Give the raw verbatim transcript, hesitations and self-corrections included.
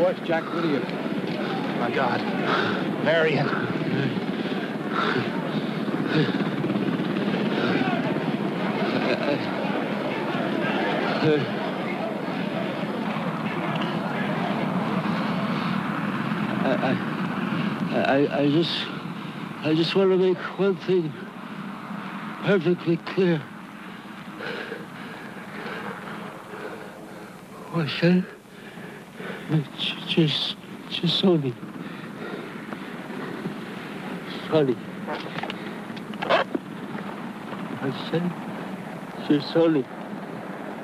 Boss, Jack, what are you? My God. Marion. I, I, I just, I just want to make one thing perfectly clear. What's that? Just, just Sonny. Sonny. I said, just Sonny.